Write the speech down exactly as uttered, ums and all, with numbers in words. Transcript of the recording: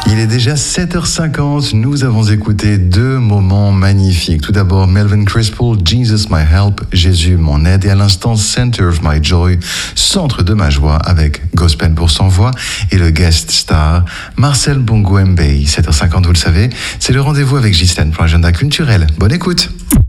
Il est déjà sept heures cinquante, nous avons écouté deux moments magnifiques. Tout d'abord, Melvin Crispell, Jesus My Help, Jésus mon aide, et à l'instant, Center of My Joy, centre de ma joie, avec Gospel pour son voix, et le guest star, Marcel Bongo Mbey. sept heures cinquante, vous le savez, c'est le rendez-vous avec Ghislaine pour l'agenda culturel. Bonne écoute.